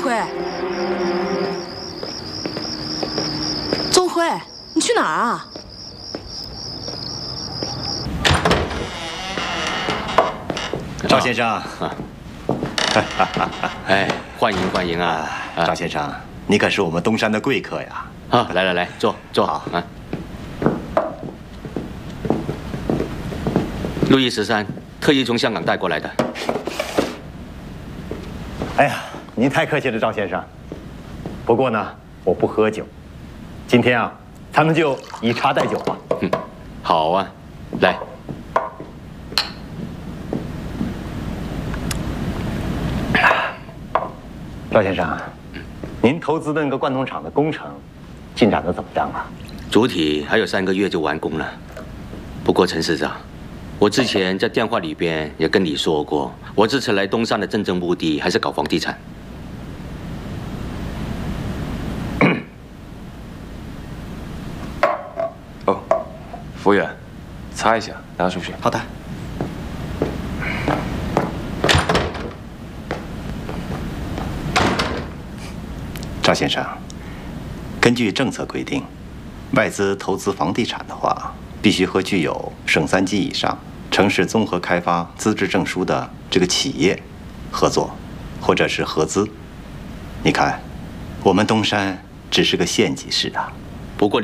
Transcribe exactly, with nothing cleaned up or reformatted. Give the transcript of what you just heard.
辉，宗辉，你去哪儿啊？ 赵先生，啊、 哎，欢迎欢迎啊！ 啊赵先生，你可是我们东山的贵客呀！ 啊，来来来，坐坐好啊。路易十三特意从香港带过来的。 哎呀，您太客气了，赵先生。不过呢，我不喝酒，今天啊，咱们就以茶代酒吧。 嗯，好啊，来。 赵先生，您投资的那个贯通厂的工程进展的怎么样啊？ 主体还有三个月就完工了。不过陈市长，我之前在电话里边也跟你说过，我这次来东山的真正目的还是搞房地产。 哦，服务员，擦一下，拿出去。 好的。 赵先生，根据政策规定，外资投资房地产的话，必须和具有省三级以上城市综合开发资质证书的这个企业合作，或者是合资。你看，我们东山只是个县级市啊，